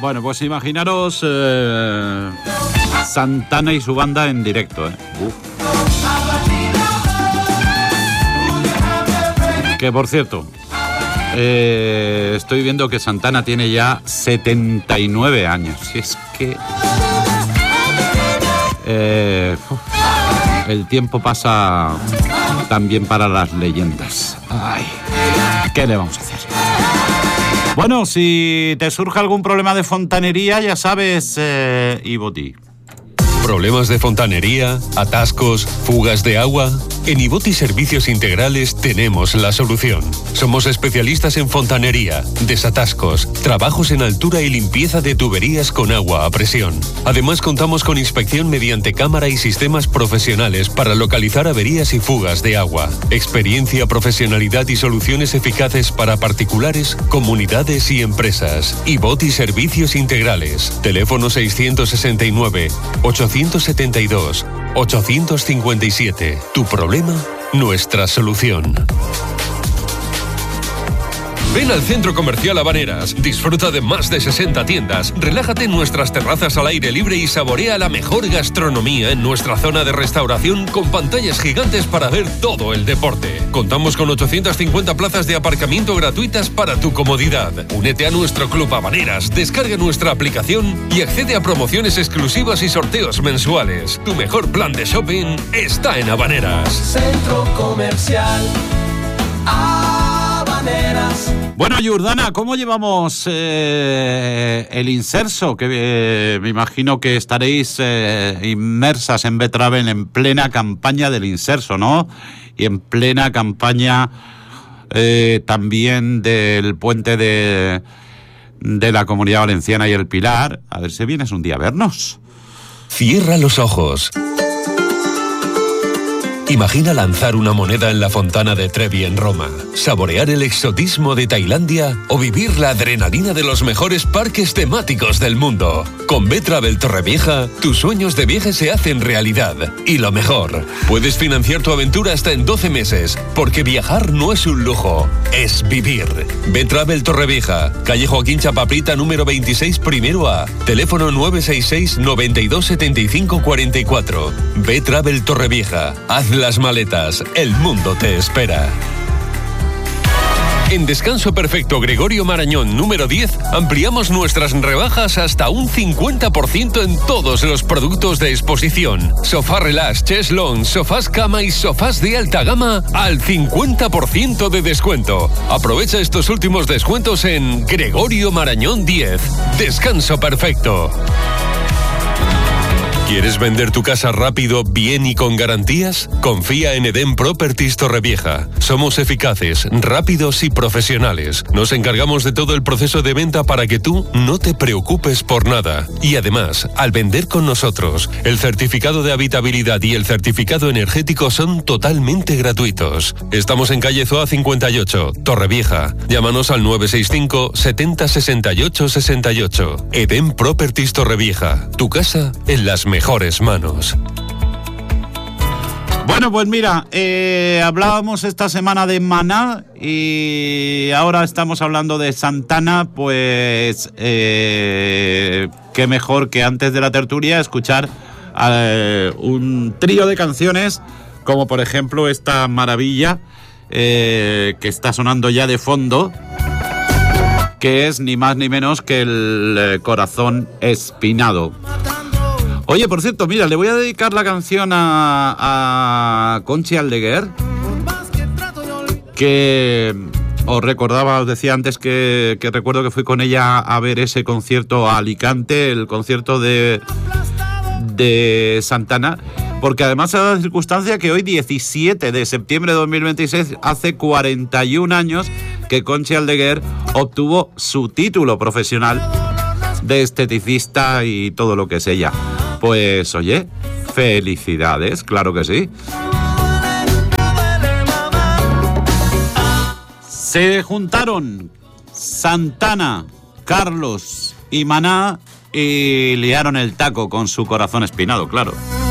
Bueno, pues imaginaros Santana y su banda en directo, ¿eh? Que por cierto, estoy viendo que Santana tiene ya 79 años. Y es que el tiempo pasa también para las leyendas. Ay, ¿qué le vamos a hacer? Bueno, si te surge algún problema de fontanería, ya sabes, Iboti. ¿Problemas de fontanería, atascos, fugas de agua? En Iboti Servicios Integrales tenemos la solución. Somos especialistas en fontanería, desatascos, trabajos en altura y limpieza de tuberías con agua a presión. Además, contamos con inspección mediante cámara y sistemas profesionales para localizar averías y fugas de agua. Experiencia, profesionalidad y soluciones eficaces para particulares, comunidades y empresas. Iboti Servicios Integrales. Teléfono 669 872 857. Tu problema, nuestra solución. Ven al Centro Comercial Habaneras, disfruta de más de 60 tiendas, relájate en nuestras terrazas al aire libre y saborea la mejor gastronomía en nuestra zona de restauración con pantallas gigantes para ver todo el deporte. Contamos con 850 plazas de aparcamiento gratuitas para tu comodidad. Únete a nuestro Club Habaneras, descarga nuestra aplicación y accede a promociones exclusivas y sorteos mensuales. Tu mejor plan de shopping está en Habaneras. Centro Comercial Habaneras. Bueno, Jordana, ¿cómo llevamos el inserso? Que me imagino que estaréis inmersas en Betravel en plena campaña del inserso, ¿no? Y en plena campaña también del puente de la Comunidad Valenciana y el Pilar. A ver si vienes un día a vernos. Cierra los ojos. Imagina lanzar una moneda en la fontana de Trevi en Roma, saborear el exotismo de Tailandia o vivir la adrenalina de los mejores parques temáticos del mundo. Con Betravel Torrevieja, tus sueños de viaje se hacen realidad. Y lo mejor, puedes financiar tu aventura hasta en 12 meses, porque viajar no es un lujo, es vivir. Betravel Torrevieja, calle Joaquín Chapaprita número 26, primero A, teléfono 966 92 75 44. Betravel Torrevieja, haz las maletas, el mundo te espera. En Descanso Perfecto Gregorio Marañón número 10 ampliamos nuestras rebajas hasta un 50% en todos los productos de exposición. Sofá relax, chest lounge, sofás cama y sofás de alta gama al 50% de descuento. Aprovecha estos últimos descuentos en Gregorio Marañón 10. Descanso Perfecto. ¿Quieres vender tu casa rápido, bien y con garantías? Confía en Eden Properties Torrevieja. Somos eficaces, rápidos y profesionales. Nos encargamos de todo el proceso de venta para que tú no te preocupes por nada. Y además, al vender con nosotros, el certificado de habitabilidad y el certificado energético son totalmente gratuitos. Estamos en calle Zoa 58, Torrevieja. Llámanos al 965 70 68 68. Eden Properties Torrevieja. Tu casa en las mejores manos. Bueno, pues mira, hablábamos esta semana de Maná y ahora estamos hablando de Santana, pues qué mejor que antes de la tertulia escuchar un trío de canciones, como por ejemplo esta maravilla que está sonando ya de fondo, que es ni más ni menos que el Corazón Espinado. Oye, por cierto, mira, le voy a dedicar la canción a Conchi Aldeguer, que os decía antes que recuerdo que fui con ella a ver ese concierto a Alicante, el concierto de Santana, porque además se da la circunstancia que hoy, 17 de septiembre de 2026, hace 41 años que Conchi Aldeguer obtuvo su título profesional de esteticista y todo lo que es ella. Pues oye, felicidades, claro que sí. Se juntaron Santana, Carlos y Maná y liaron el taco con su Corazón Espinado, claro.